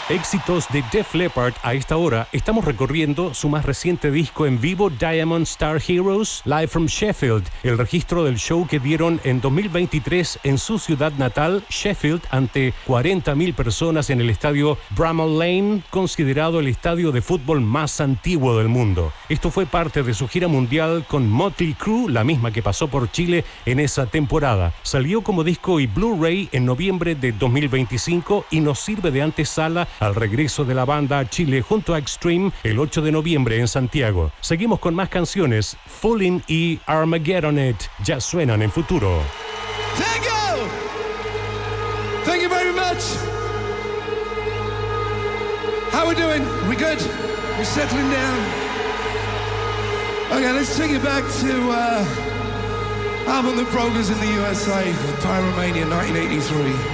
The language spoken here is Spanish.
Éxitos de Def Leppard. A esta hora estamos recorriendo su más reciente disco en vivo, Diamond Star Heroes, Live from Sheffield, el registro del show que dieron en 2023 en su ciudad natal, Sheffield, ante 40.000 personas en el estadio Bramall Lane, considerado el estadio de fútbol más antiguo del mundo. Esto fue parte de su gira mundial con Motley Crue, la misma que pasó por Chile en esa temporada. Salió como disco y Blu-ray en noviembre de 2025 y nos sirve de antesala al regreso de la banda a Chile junto a Extreme el 8 de noviembre en Santiago. Seguimos con más canciones. Fooling y Armageddon It ya suenan en futuro. Thank you! Thank you very much! How we doing? We good? We settling down? Okay, let's take it back to album that broke us in the USA, Pyromania 1983.